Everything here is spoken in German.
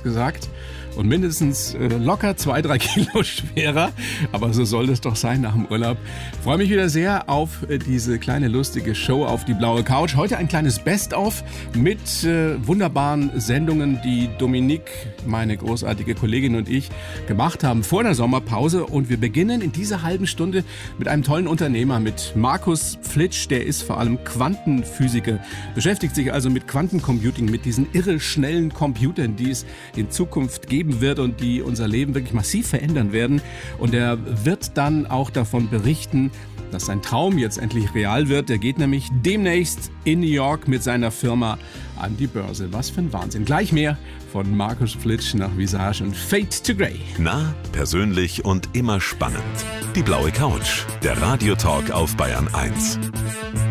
gesagt. Und mindestens locker 2-3 Kilo schwerer. Aber so soll es doch sein nach dem Urlaub. Ich freue mich wieder sehr auf diese kleine lustige Show auf die blaue Couch. Heute ein kleines Best-of mit wunderbaren Sendungen, die Dominique, meine großartige Kollegin, und ich gemacht haben vor der Sommerpause. Und wir beginnen in dieser halben Stunde mit einem tollen Unternehmer, mit Markus Pflitsch. Der ist vor allem Quantenphysiker, beschäftigt sich also mit Quantencomputing, mit diesen irre schnellen Computern, die es in Zukunft geben wird und die unser Leben wirklich massiv verändern werden. Und er wird dann auch davon berichten, dass sein Traum jetzt endlich real wird. Er geht nämlich demnächst in New York mit seiner Firma an die Börse. Was für ein Wahnsinn. Gleich mehr von Markus Pflitsch nach Visage und Fade to Grey. Nah, persönlich und immer spannend. Die blaue Couch, der Radiotalk auf Bayern 1.